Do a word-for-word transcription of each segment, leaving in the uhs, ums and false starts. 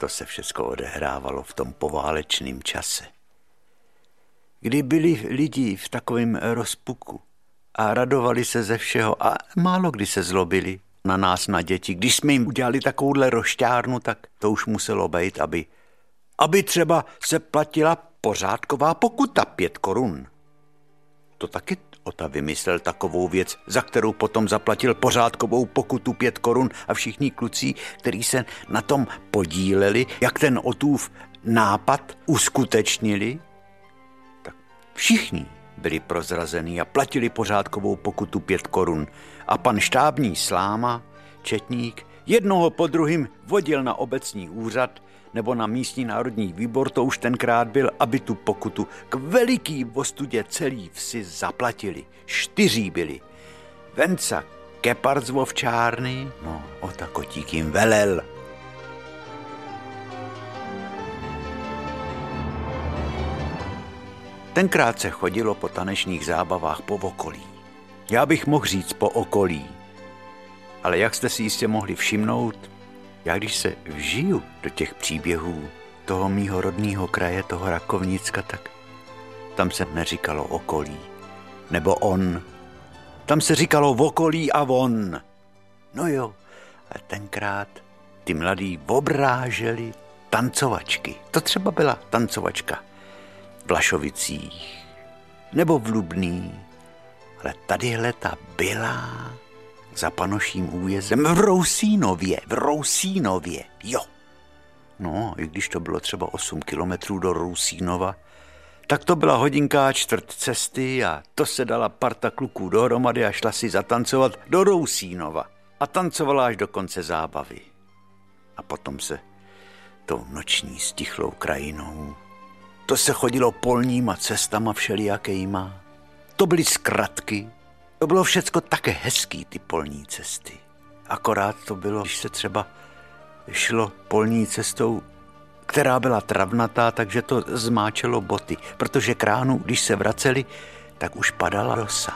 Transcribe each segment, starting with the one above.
To se všecko odehrávalo v tom poválečném čase. Kdy byli lidi v takovém rozpuku a radovali se ze všeho a málo kdy se zlobili na nás, na děti. Když jsme jim udělali takovouhle rošťárnu, tak to už muselo být, aby, aby třeba se platila pořádková pokuta pět korun. To taky Ota vymyslel takovou věc, za kterou potom zaplatil pořádkovou pokutu pět korun a všichni kluci, kteří se na tom podíleli, jak ten Otův nápad uskutečnili, tak všichni byli prozrazení a platili pořádkovou pokutu pět korun. A pan štábní Sláma, četník, jednoho po druhým vodil na obecní úřad nebo na místní národní výbor, to už tenkrát byl, aby tu pokutu k veliký ostudě celý vsi zaplatili. Čtyří byli. Venca Kepard z Ovčárny, no, Ota Kotík jim velel. Tenkrát se chodilo po tanečních zábavách po okolí. Já bych mohl říct po okolí, ale jak jste si jistě mohli všimnout, já když se vžiju do těch příběhů toho mýho rodného kraje, toho Rakovnicka, tak tam se neříkalo okolí, nebo on. Tam se říkalo okolí a on. No jo, a tenkrát ty mladí obráželi tancovačky. To třeba byla tancovačka v Vlašovicích nebo v Lubný, ale tadyhle ta byla za Panoším újezdem v Rousínově, v Rousínově, jo. No, i když to bylo třeba osm kilometrů do Rousínova, tak to byla hodinka a čtvrt cesty a to se dala parta kluků dohromady a šla si zatancovat do Rousínova. A tancovala až do konce zábavy. A potom se tou noční stichlou krajinou, to se chodilo polníma cestama všelijakejma, to byly zkratky. To bylo všecko také hezký, ty polní cesty. Akorát to bylo, když se třeba šlo polní cestou, která byla travnatá, takže to zmáčelo boty, protože k ránu, když se vraceli, tak už padala rosa.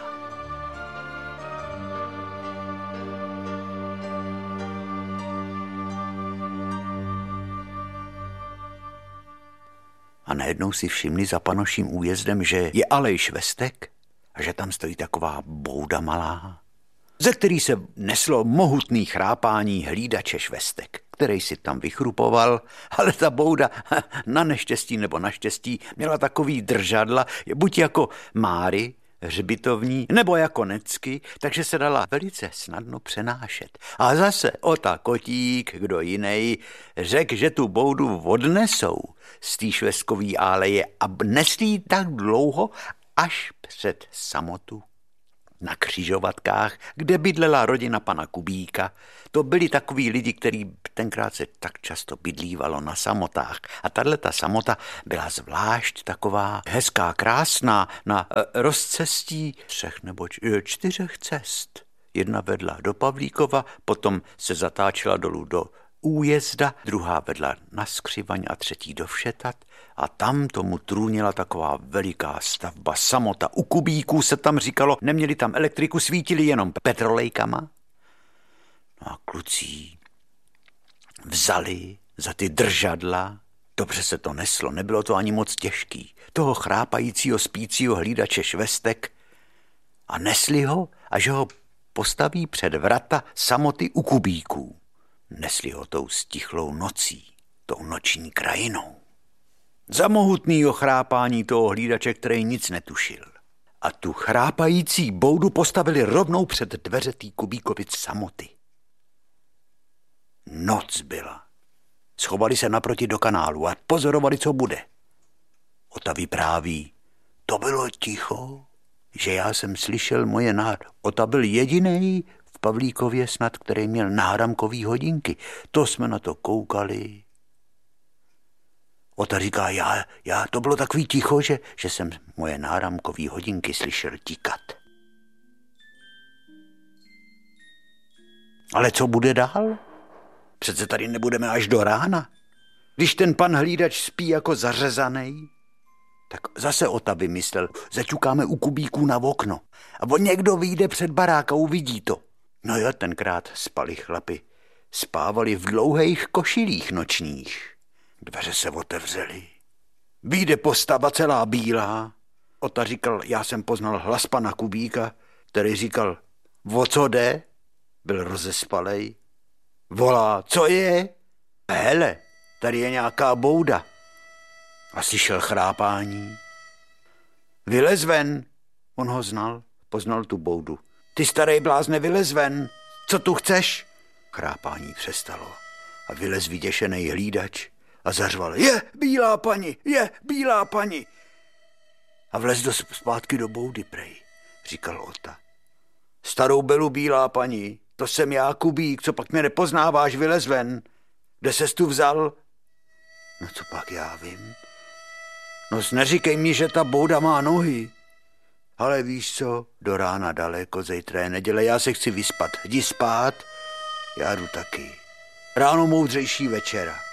A najednou si všimli za Panoším újezdem, že je alej švestek, a že tam stojí taková bouda malá, ze který se neslo mohutný chrápání hlídače švestek, který si tam vychrupoval, ale ta bouda na neštěstí nebo naštěstí měla takový držadla, buď jako máry, hřbitovní, nebo jako necky, takže se dala velice snadno přenášet. A zase Ota Kotík, kdo jiný, řekl, že tu boudu odnesou z té švestkový áleje a nesli tak dlouho, až před samotu na křižovatkách, kde bydlela rodina pana Kubíka. To byli takoví lidi, kteří tenkrát se tak často bydlívalo na samotách. A tato samota byla zvlášť taková hezká, krásná, na rozcestí třech nebo čtyřech cest. Jedna vedla do Pavlíkova, potom se zatáčela dolů do Újezda, druhá vedla na Skřivaň a třetí do Všetat. A tam tomu trůnila taková veliká stavba, samota. U Kubíků se tam říkalo, neměli tam elektriku, svítili jenom petrolejkama. No a kluci vzali za ty držadla, dobře se to neslo, nebylo to ani moc těžký, toho chrápajícího, spícího hlídače švestek a nesli ho, až ho postaví před vrata samoty u Kubíků. Nesli ho tou stichlou nocí, tou noční krajinou. Za mohutnýho chrápání toho hlídače, který nic netušil. A tu chrápající boudu postavili rovnou před dveře tý Kubíkovic samoty. Noc byla. Schovali se naproti do kanálu a pozorovali, co bude. Ota vypráví, to bylo ticho, že já jsem slyšel moje nád. Ota byl jedinej v Pavlíkově snad, který měl náramkový hodinky. To jsme na to koukali. Ota říká, já, já, to bylo takový ticho, že, že jsem moje náramkový hodinky slyšel tikat. Ale co bude dál? Přece tady nebudeme až do rána. Když ten pan hlídač spí jako zařezaný, tak zase Ota vymyslel, zaťukáme u Kubíků na okno a on někdo vyjde před barák a uvidí to. No jo, tenkrát spali chlapi, spávali v dlouhých košilích nočních. Dveře se otevřely. Vyjde postava celá bílá. Ota říkal, já jsem poznal hlas pana Kubíka, který říkal, o co jde? Byl rozespalej. Volá, co je? Hele, tady je nějaká bouda. A slyšel chrápání. Vylez ven. On ho znal, poznal tu boudu. Ty starý blázne, vylez ven. Co tu chceš? Chrápání přestalo a vylez vyděšenej hlídač a zařval, je bílá paní, je bílá paní. A vlez do zpátky do boudy, prej, říkal Ota. Starou Belu bílá paní, to jsem já, Kubík, co pak mě nepoznáváš, vylez ven. Kde ses tu vzal? No co pak já vím? No neříkej mi, že ta bouda má nohy. Ale víš co, do rána daleko, zítra je neděle, já se chci vyspat. Jdi spát, já jdu taky. Ráno moudřejší večera.